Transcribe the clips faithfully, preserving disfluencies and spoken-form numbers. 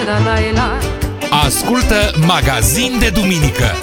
Ascultă Magazin de Duminică.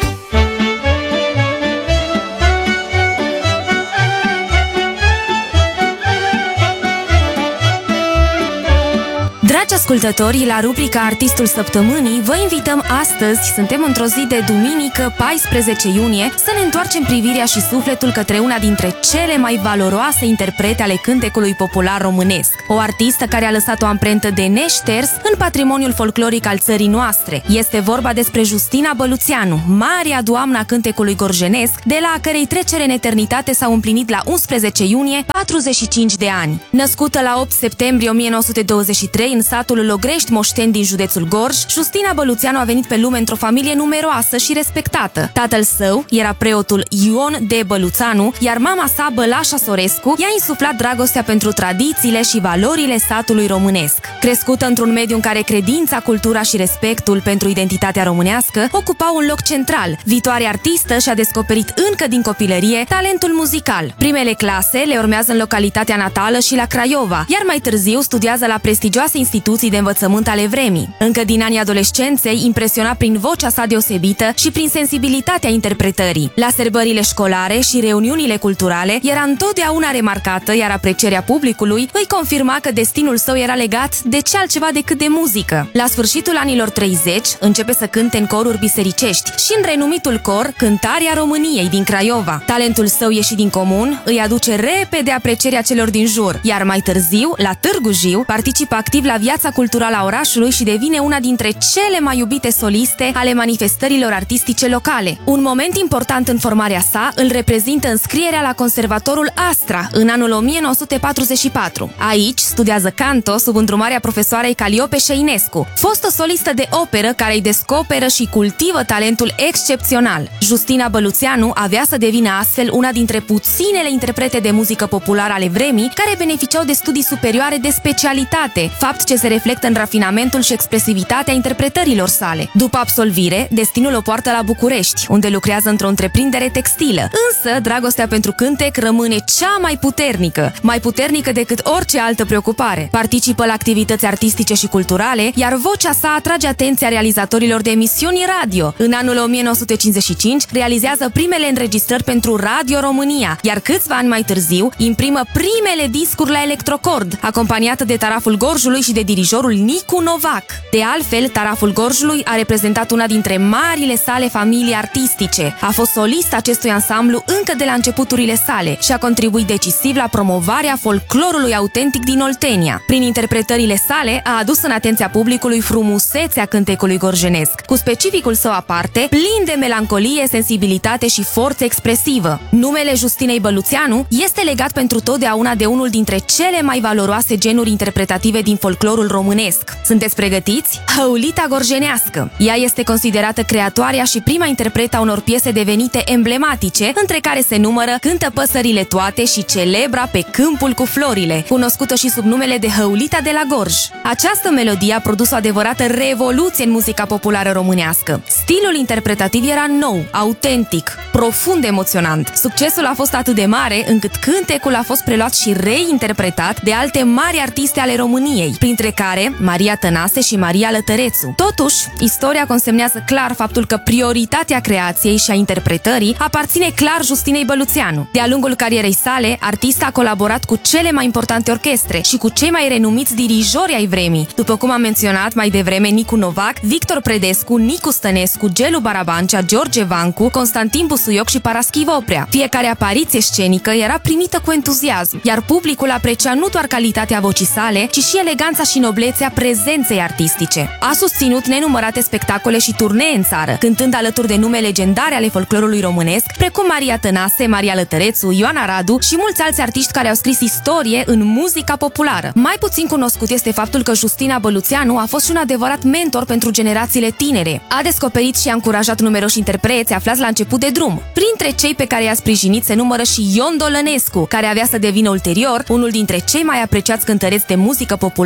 Dragi ascultători, la rubrica Artistul Săptămânii, vă invităm astăzi, suntem într-o zi de duminică, paisprezece iunie, să ne întoarcem privirea și sufletul către una dintre cele mai valoroase interprete ale cântecului popular românesc. O artistă care a lăsat o amprentă de neșters în patrimoniul folcloric al țării noastre. Este vorba despre Justina Băluțeanu, marea doamna cântecului gorjenesc, de la a cărei trecere în eternitate s-au împlinit la unsprezece iunie patruzeci și cinci de ani. Născută la opt septembrie o mie nouă sute douăzeci și trei în satul Logrești Moșteni din județul Gorj, Justina Băluțeanu a venit pe lume într-o familie numeroasă și respectată. Tatăl său era preotul Ion D. Băluțeanu, iar mama sa, Bălașa Sorescu, i-a insuflat dragostea pentru tradițiile și valorile satului românesc. Crescută într-un mediu în care credința, cultura și respectul pentru identitatea românească ocupau un loc central, viitoarea artistă și-a descoperit încă din copilărie talentul muzical. Primele clase le urmează în localitatea natală și la Craiova, iar mai târziu studiază la prestigioase instituții de învățământ ale vremii. Încă din anii adolescenței impresiona prin vocea sa deosebită și prin sensibilitatea interpretării. La sărbările școlare și reuniunile culturale era întotdeauna remarcată, iar aprecierea publicului îi confirma că destinul său era legat de ce altceva decât de muzică. La sfârșitul anilor treizeci începe să cânte în coruri bisericești și în renumitul cor Cântarea României din Craiova. Talentul său ieșit din comun îi aduce repede aprecierea celor din jur, iar mai târziu, la Târgu Jiu, participă activ la viața culturală a orașului și devine una dintre cele mai iubite soliste ale manifestărilor artistice locale. Un moment important în formarea sa îl reprezintă înscrierea la Conservatorul Astra în anul o mie nouă sute patruzeci și patru. Aici studiază canto sub îndrumarea profesoarei Caliope Șeinescu, fostă solistă de operă care îi descoperă și cultivă talentul excepțional. Justina Băluțeanu avea să devină astfel una dintre puținele interprete de muzică populară ale vremii care beneficiau de studii superioare de specialitate, fapt ce se reflectă în rafinamentul și expresivitatea interpretărilor sale. După absolvire, destinul o poartă la București, unde lucrează într-o întreprindere textilă. Însă, dragostea pentru cântec rămâne cea mai puternică, mai puternică decât orice altă preocupare. Participă la activități artistice și culturale, iar vocea sa atrage atenția realizatorilor de emisiuni radio. În anul o mie nouă sute cincizeci și cinci, realizează primele înregistrări pentru Radio România, iar câțiva ani mai târziu, imprimă primele discuri la electrocord, acompaniată de Taraful Gorjului și de dirijorul Nicu Novac. De altfel, Taraful Gorjului a reprezentat una dintre marile sale familii artistice. A fost solist acestui ansamblu încă de la începuturile sale și a contribuit decisiv la promovarea folclorului autentic din Oltenia. Prin interpretările sale a adus în atenția publicului frumusețea cântecului gorjenesc, cu specificul său aparte, plin de melancolie, sensibilitate și forță expresivă. Numele Justinei Băluțeanu este legat pentru totdeauna de unul dintre cele mai valoroase genuri interpretative din folclorul românesc. Sunteți pregătiți? Hăulita gorjenească. Ea este considerată creatoarea și prima interpretă a unor piese devenite emblematice, între care se numără Cântă păsările toate și celebra Pe câmpul cu florile, cunoscută și sub numele de Hăulita de la Gorj. Această melodie a produs o adevărată revoluție în muzica populară românească. Stilul interpretativ era nou, autentic, profund emoționant. Succesul a fost atât de mare încât cântecul a fost preluat și reinterpretat de alte mari artiste ale României, printre care Maria Tănase și Maria Lătărețu. Totuși, istoria consemnează clar faptul că prioritatea creației și a interpretării aparține clar Justinei Băluțeanu. De-a lungul carierei sale, artista a colaborat cu cele mai importante orchestre și cu cei mai renumiți dirijori ai vremii, după cum am menționat mai devreme Nicu Novac, Victor Predescu, Nicu Stănescu, Gelu Barabancea, George Vancu, Constantin Busuioc și Paraschiv Oprea. Fiecare apariție scenică era primită cu entuziasm, iar publicul aprecia nu doar calitatea vocii sale, ci și eleganța și noblețea prezenței artistice. A susținut nenumărate spectacole și turnee în țară, cântând alături de nume legendare ale folclorului românesc, precum Maria Tănase, Maria Lătărețu, Ioana Radu și mulți alți artiști care au scris istorie în muzica populară. Mai puțin cunoscut este faptul că Justina Băluțeanu a fost și un adevărat mentor pentru generațiile tinere. A descoperit și a încurajat numeroși interpreți aflați la început de drum. Printre cei pe care i-a sprijinit se numără și Ion Dolănescu, care avea să devină ulterior unul dintre cei mai apreciați cântăreți de muzică populară din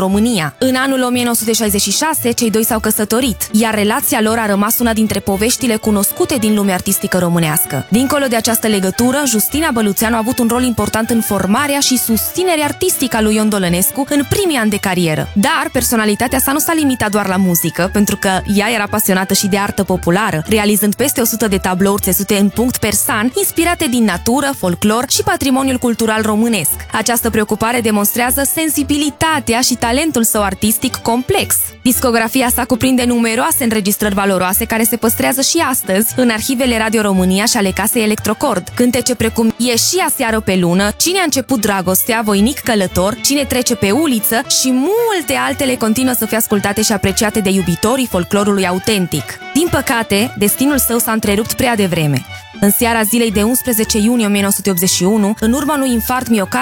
România. În anul o mie nouă sute șaizeci și șase, cei doi s-au căsătorit, iar relația lor a rămas una dintre poveștile cunoscute din lumea artistică românească. Dincolo de această legătură, Justina Băluțeanu a avut un rol important în formarea și susținerea artistică a lui Ion Dolănescu în primii ani de carieră. Dar personalitatea sa nu s-a limitat doar la muzică, pentru că ea era pasionată și de artă populară, realizând peste o sută de tablouri țesute în punct persan, inspirate din natură, folclor și patrimoniul cultural românesc. Această preocupare demonstrează sensibilitatea și talentul său artistic complex. Discografia sa cuprinde numeroase înregistrări valoroase care se păstrează și astăzi în arhivele Radio România și ale casei Electrocord. Cântece precum Ieși aseară pe lună, Cine a început dragostea, Voinic călător, Cine trece pe uliță și multe altele continuă să fie ascultate și apreciate de iubitorii folclorului autentic. Din păcate, destinul său s-a întrerupt prea devreme. În seara zilei de unsprezece iunie o mie nouă sute optzeci și unu, în urma unui infarct miocard,